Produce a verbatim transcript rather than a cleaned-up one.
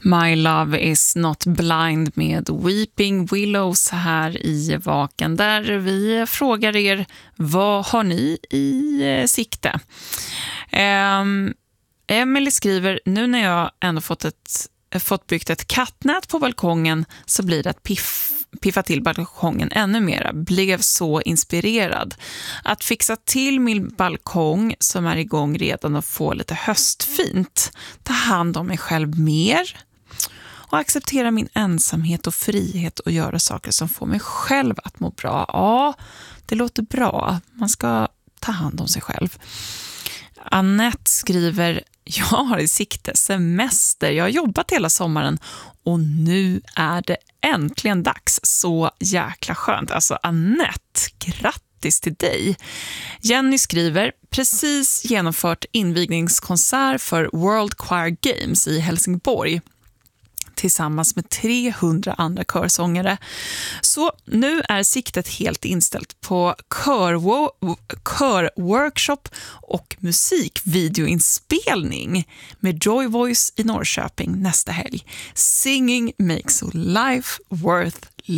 My Love Is Not Blind med Weeping Willows här i Vaken, där vi frågar er, vad har ni i eh, sikte? Um, Emily skriver, nu när jag ändå fått ett fått byggt ett kattnät på balkongen så blir det att piff, piffa till balkongen ännu mera. Blev så inspirerad. Att fixa till min balkong som är igång redan och få lite höstfint. Ta hand om mig själv mer. Och acceptera min ensamhet och frihet och göra saker som får mig själv att må bra. Ja, det låter bra. Man ska ta hand om sig själv. Annette skriver, jag har i sikte semester. Jag har jobbat hela sommaren och nu är det äntligen dags. Så jäkla skönt. Alltså Annette, grattis till dig. Jenny skriver, precis genomfört invigningskonsert för World Choir Games i Helsingborg tillsammans med trehundra andra körsångare. Så nu är siktet helt inställt på körwo- körworkshop och musikvideoinspelning med Joy Voice i Norrköping nästa helg. Singing makes life worth